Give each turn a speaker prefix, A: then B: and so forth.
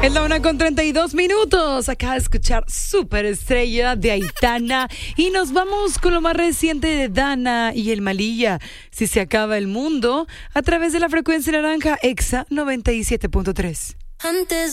A: Es la 1:32. Acaba de escuchar Superestrella de Aitana. Y nos vamos con lo más reciente de Dana y el Malilla. Si se acaba el mundo, a través de la frecuencia naranja, Exa 97.3.
B: Antes